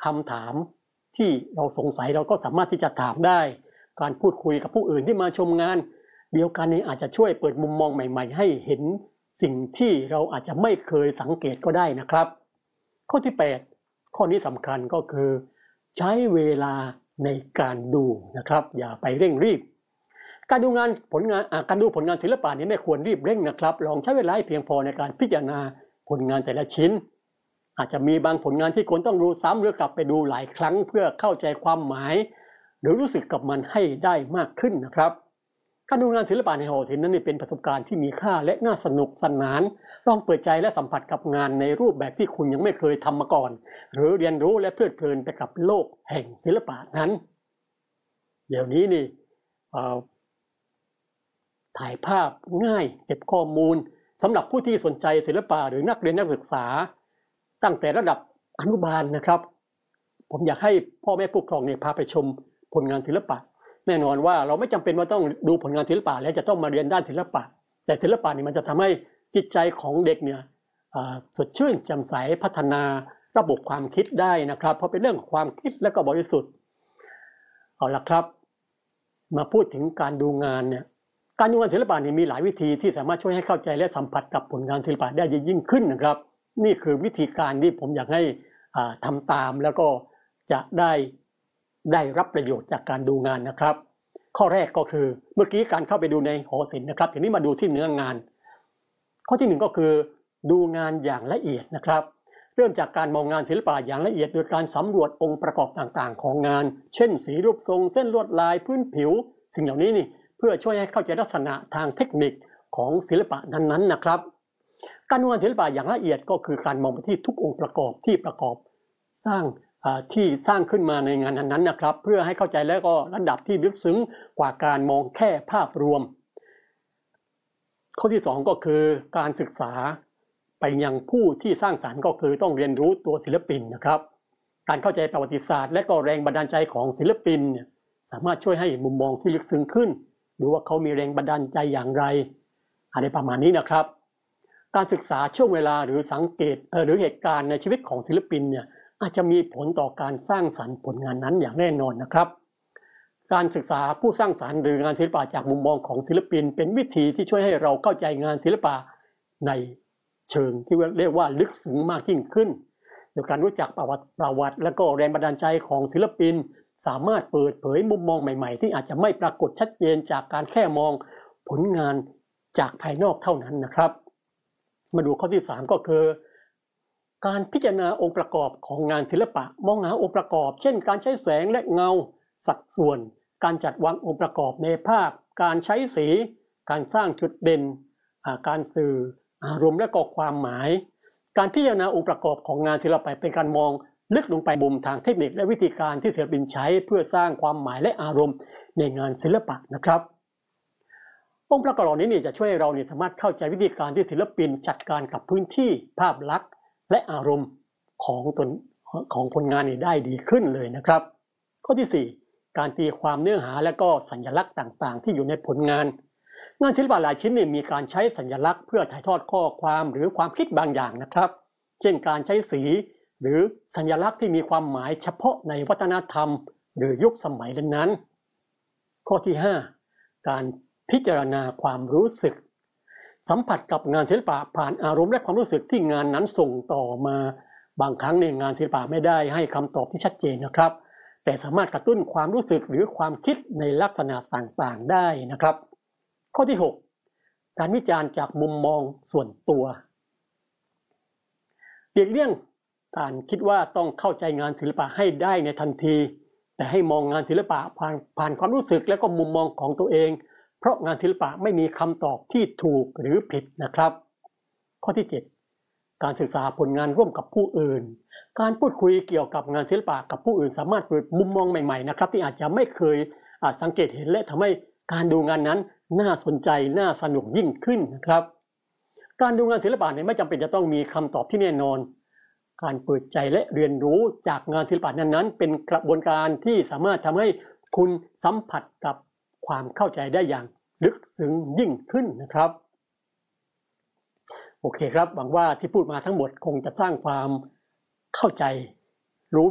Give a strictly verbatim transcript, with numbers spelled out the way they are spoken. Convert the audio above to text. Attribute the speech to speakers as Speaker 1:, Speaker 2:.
Speaker 1: คำถามที่เราสงสัยเราก็สามารถที่จะถามได้การพูดคุยกับผู้อื่นที่มาชมงานเดียวกันนี้อาจจะช่วยเปิดมุมมองใหม่ๆให้เห็นสิ่งที่เราอาจจะไม่เคยสังเกตก็ได้นะครับข้อที่แปดข้อนี้สำคัญก็คือใช้เวลาในการดูนะครับอย่าไปเร่งรีบการดูงานผลงานการดูผลงานศิลปะนี้ไม่ควรรีบเร่งนะครับลองใช้เวลาให้เพียงพอในการพิจารณาผลงานแต่ละชิ้นอาจจะมีบางผลงานที่ควรต้องดูซ้ำหรือกลับไปดูหลายครั้งเพื่อเข้าใจความหมายหรือรู้สึกกับมันให้ได้มากขึ้นนะครับการดูงานศิลปะในหอศิลป์นั้นเป็นประสบการณ์ที่มีค่าและน่าสนุกสนานลองเปิดใจและสัมผัสกับงานในรูปแบบที่คุณยังไม่เคยทำมาก่อนหรือเรียนรู้และเพลิดเพลินไปกับโลกแห่งศิลปะนั้นเดี๋ยวนี้นี่ถ่ายภาพง่ายเก็บข้อมูลสำหรับผู้ที่สนใจศิลปะหรือนักเรียนนักศึกษาตั้งแต่ระดับอนุบาลนะครับผมอยากให้พ่อแม่ผู้ปกครองเนี่ยพาไปชมผลงานศิลปะแน่นอนว่าเราไม่จำเป็นว่าต้องดูผลงานศิลปะแล้วจะต้องมาเรียนด้านศิลปะแต่ศิลปะนี่มันจะทำให้จิตใจของเด็กเนี่ยสดชื่นแจ่มใสพัฒนาระบบความคิดได้นะครับเพราะเป็นเรื่องของความคิดและก็บริสุทธิ์เอาละครับมาพูดถึงการดูงานเนี่ยการดูงานศิลปะนี่มีหลายวิธีที่สามารถช่วยให้เข้าใจและสัมผัสกับผลงานศิลปะได้ยิ่งขึ้นนะครับนี่คือวิธีการที่ผมอยากให้ทำตามแล้วก็จะได้ได้รับประโยชน์จากการดูงานนะครับข้อแรกก็คือเมื่อกี้การเข้าไปดูในหอศิลป์นะครับทีนี้มาดูที่เนื้องานข้อที่หนึ่งก็คือดูงานอย่างละเอียดนะครับเริ่มจากการมองงานศิลปะอย่างละเอียดโดยการสำรวจองค์ประกอบต่างๆของงานเช่นสีรูปทรงเส้นลวดลายพื้นผิวสิ่งเหล่านี้นี่เพื่อช่วยให้เข้าใจลักษณะทางเทคนิคของศิลปะนั้นๆนะครับการดูงานศิลปะอย่างละเอียดก็คือการมองไปที่ทุกองค์ประกอบที่ประกอบสร้างที่สร้างขึ้นมาในงานนั้นๆนะครับเพื่อให้เข้าใจแล้วก็ระดับที่ลึกซึ้งกว่าการมองแค่ภาพรวมข้อที่สองก็คือการศึกษาไปยังผู้ที่สร้างสรรค์ก็คือต้องเรียนรู้ตัวศิลปินนะครับการเข้าใจประวัติศาสตร์และก็แรงบันดาลใจของศิลปินเนี่ยสามารถช่วยให้มุมมองที่ลึกซึ้งขึ้นดูว่าเขามีแรงบันดาลใจอย่างไรอะไรประมาณนี้นะครับการศึกษาช่วงเวลาหรือสังเกตหรือเหตุการณ์ในชีวิตของศิลปินเนี่ยอาจจะมีผลต่อการสร้างสรรค์ผลงานนั้นอย่างแน่นอนนะครับการศึกษาผู้สร้างสรรค์หรืองานศิลปะจากมุมมองของศิลปินเป็นวิธีที่ช่วยให้เราเข้าใจงานศิลปะในเชิงที่เรียกว่าลึกซึ้งมากยิ่งขึ้นโดยการรู้จักประวัติประวัติและก็แรงบันดาลใจของศิลปินสามารถเปิดเผยมุมมองใหม่ๆที่อาจจะไม่ปรากฏชัดเจนจากการแค่มองผลงานจากภายนอกเท่านั้นนะครับมาดูข้อที่สามก็คือการพิจารณาองค์ประกอบของงานศิลปะมองหาองค์ประกอบเช่นการใช้แสงและเงาสัดส่วนการจัดวางองค์ประกอบในภาพการใช้สีการสร้างจุดเด่นการสื่ออารมณ์และก็ความหมายการพิจารณาองค์ประกอบของงานศิลปะเป็นการมองลึกลงไปมุมทางเทคนิคและวิธีการที่ศิลปินใช้เพื่อสร้างความหมายและอารมณ์ในงานศิลปะนะครับองค์ประกอบเหล่านี้จะช่วยเราสามารถเข้าใจวิธีการที่ศิลปินจัดการกับพื้นที่ภาพลักษณ์และอารมณ์ของตนของผลงานนี้ได้ดีขึ้นเลยนะครับข้อที่สี่การตีความเนื้อหาและก็สัญลักษณ์ต่างๆที่อยู่ในผลงานงานศิลปะหลายชิ้นเนี่ยมีการใช้สัญลักษณ์เพื่อถ่ายทอดข้อความหรือความคิดบางอย่างนะครับเช่นการใช้สีหรือสัญลักษณ์ที่มีความหมายเฉพาะในวัฒนธรรมหรือยุคสมัยนั้นๆข้อที่ห้าการพิจารณาความรู้สึกสัมผัสกับงานศิลปะผ่านอารมณ์และความรู้สึกที่งานนั้นส่งต่อมาบางครั้งในงานศิลปะไม่ได้ให้คำตอบที่ชัดเจนนะครับแต่สามารถกระตุ้นความรู้สึกหรือความคิดในลักษณะต่างๆได้นะครับข้อที่หกการวิจารณ์จากมุมมองส่วนตัวเรียกเลี่ยงการคิดว่าต้องเข้าใจงานศิลปะให้ได้ในทันทีแต่ให้มองงานศิลปะผ่านผ่านความรู้สึกและก็มุมมองของตัวเองเพราะงานศิลปะไม่มีคำตอบที่ถูกหรือผิดนะครับข้อที่เจ็ดการศึกษาผลงานร่วมกับผู้อื่นการพูดคุยเกี่ยวกับงานศิลปะกับผู้อื่นสามารถเปิดมุมมองใหม่ๆนะครับที่อาจจะไม่เคยสังเกตเห็นและทำให้การดูงานนั้นน่าสนใจน่าสนุกยิ่งขึ้นนะครับการดูงานศิลปะเนี่ยไม่จำเป็นจะต้องมีคำตอบที่แน่นอนการเปิดใจและเรียนรู้จากงานศิลปะนั้นๆเป็นกระบวนการที่สามารถทำให้คุณสัมผัสกับความเข้าใจได้อย่างลึกซึ้งยิ่งขึ้นนะครับโอเคครับหวังว่าที่พูดมาทั้งหมดคงจะสร้างความเข้าใจ